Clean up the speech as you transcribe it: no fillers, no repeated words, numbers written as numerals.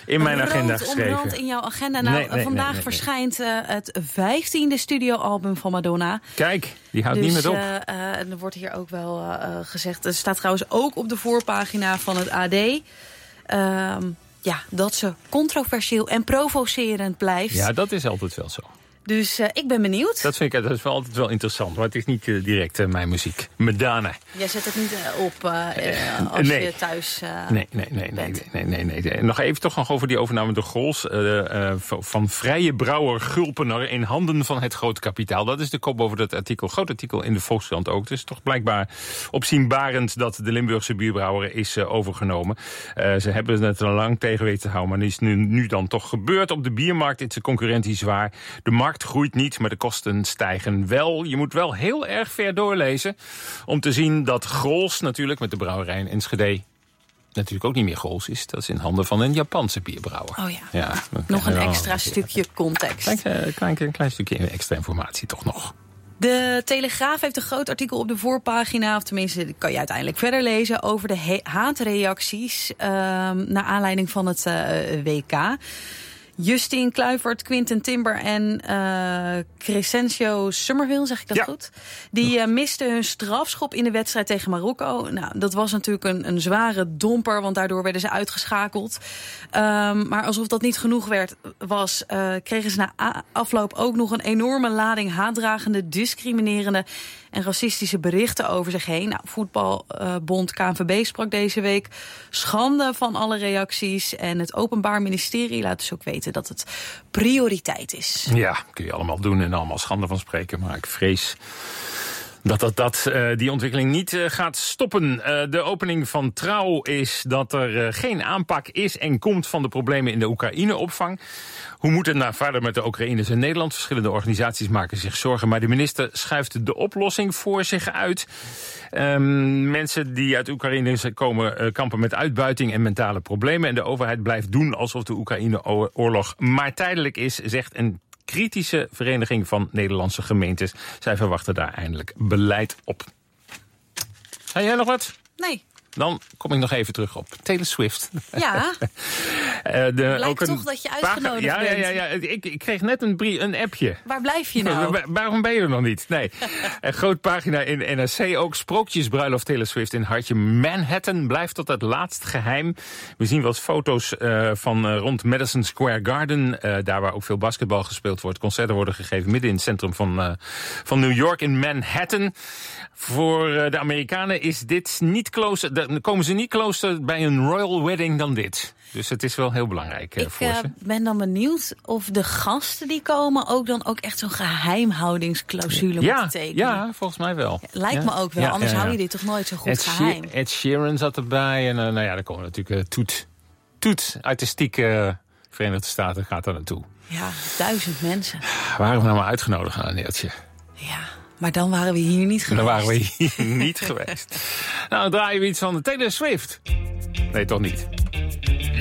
in mijn agenda geschreven. Omrand in jouw agenda. Nou, vandaag verschijnt het 15e studioalbum van Madonna. Kijk, die houdt niet meer op. Er wordt hier ook wel gezegd... Er staat trouwens ook op de voorpagina van het AD... dat ze controversieel en provocerend blijft. Ja, dat is altijd wel zo. Dus ik ben benieuwd. Dat vind ik wel altijd wel interessant. Maar het is niet direct mijn muziek. Madonna. Jij zet het niet op als je thuis Nee. Nog even toch nog over die overname door Grols. Van vrije brouwer Gulpener in handen van het grote kapitaal. Dat is de kop over dat artikel. Groot artikel in de Volkskrant ook. Het is toch blijkbaar opzienbarend dat de Limburgse bierbrouwer is overgenomen. Ze hebben het er lang tegen weten te houden. Maar het is nu dan toch gebeurd. Op de biermarkt is de concurrentie zwaar. De markt groeit niet, maar de kosten stijgen wel. Je moet wel heel erg ver doorlezen om te zien dat Grols natuurlijk met de brouwerij in Enschede natuurlijk ook niet meer Grols is. Dat is in handen van een Japanse bierbrouwer. Oh ja. Nog een extra stukje context. Klein stukje extra informatie toch nog. De Telegraaf heeft een groot artikel op de voorpagina... of tenminste, dat kan je uiteindelijk verder lezen... over de haatreacties naar aanleiding van het WK... Justin Kluivert, Quinten Timber en Crescencio Summerville, zeg ik dat goed? Die misten hun strafschop in de wedstrijd tegen Marokko. Nou, dat was natuurlijk een zware domper, want daardoor werden ze uitgeschakeld. Maar alsof dat niet genoeg was, kregen ze na afloop ook nog een enorme lading haatdragende, discriminerende en racistische berichten over zich heen. Nou, voetbalbond KNVB sprak deze week schande van alle reacties. En het Openbaar Ministerie laat dus ook weten dat het prioriteit is. Ja, kun je allemaal doen en allemaal schande van spreken. Maar ik vrees dat die ontwikkeling niet gaat stoppen. De opening van Trouw is dat er geen aanpak is en komt van de problemen in de Oekraïne-opvang. Hoe moet het nou verder met de Oekraïners in Nederland? Verschillende organisaties maken zich zorgen, maar de minister schuift de oplossing voor zich uit. Mensen die uit Oekraïne komen kampen met uitbuiting en mentale problemen. En de overheid blijft doen alsof de Oekraïne-oorlog maar tijdelijk is, zegt een kritische vereniging van Nederlandse gemeentes. Zij verwachten daar eindelijk beleid op. Zei jij nog wat? Nee. Dan kom ik nog even terug op Taylor Swift. Ja, lijkt ook toch dat je uitgenodigd bent. Ja. Ik kreeg net een appje. Waar blijf je nou? Waarom ben je er nog niet? Nee. Een groot pagina in NRC ook. Sprookjesbruiloft Taylor Swift in hartje Manhattan blijft tot het laatst geheim. We zien wel eens foto's van rond Madison Square Garden. Daar waar ook veel basketbal gespeeld wordt. Concerten worden gegeven midden in het centrum van New York in Manhattan. Voor de Amerikanen is dit niet closer. Dan komen ze niet closer bij een royal wedding dan dit. Dus het is wel heel belangrijk voor ze. Ik ben dan benieuwd of de gasten die komen ook echt zo'n geheimhoudingsclausule moeten tekenen. Ja, volgens mij wel. Lijkt me ook wel, anders hou je dit toch nooit zo goed geheim. Ed Sheeran zat erbij en daar komen natuurlijk Toet artistieke Verenigde Staten gaat daar naartoe. Ja, 1000 mensen. Waren we nou maar uitgenodigd aan een neeltje? Ja. Maar dan waren we hier niet geweest. Dan waren we hier niet geweest. Nou, dan draaien we iets van de Taylor Swift. Nee, toch niet.